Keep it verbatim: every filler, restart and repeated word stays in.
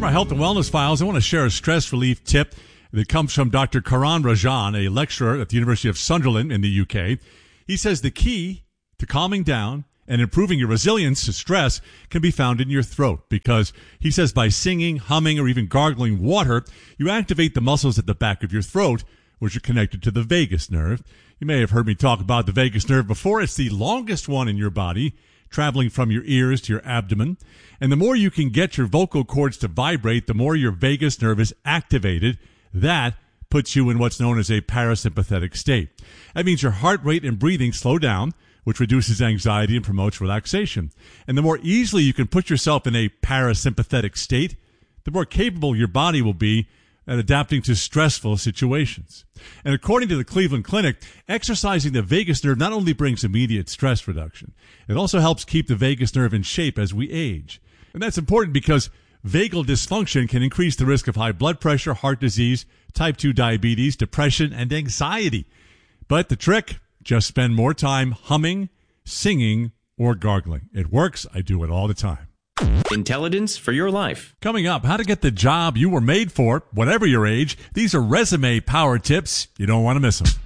From our health and wellness files, I want to share a stress relief tip that comes from Doctor Karan Rajan, a lecturer at the University of Sunderland in the U K. He says the key to calming down and improving your resilience to stress can be found in your throat, because he says by singing, humming, or even gargling water, you activate the muscles at the back of your throat, which are connected to the vagus nerve. You may have heard me talk about the vagus nerve before. It's the longest one in your body, traveling from your ears to your abdomen. And the more you can get your vocal cords to vibrate, the more your vagus nerve is activated. That puts you in what's known as a parasympathetic state. That means your heart rate and breathing slow down, which reduces anxiety and promotes relaxation. And the more easily you can put yourself in a parasympathetic state, the more capable your body will be at adapting to stressful situations. And according to the Cleveland Clinic, exercising the vagus nerve not only brings immediate stress reduction, it also helps keep the vagus nerve in shape as we age. And that's important because vagal dysfunction can increase the risk of high blood pressure, heart disease, type two diabetes, depression, and anxiety. But the trick, just spend more time humming, singing, or gargling. It works. I do it all the time. Intelligence for your life. Coming up, how to get the job you were made for, whatever your age. These are resume power tips. You don't want to miss them.